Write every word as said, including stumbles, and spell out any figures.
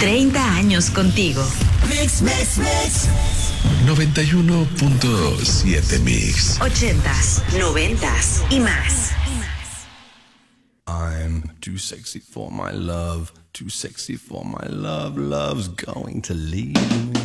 treinta años contigo. Mix, mix, mix. noventa y uno punto siete Mix. Ochentas, noventas y más. I'm too sexy for my love, too sexy for my love, love's going to leave me.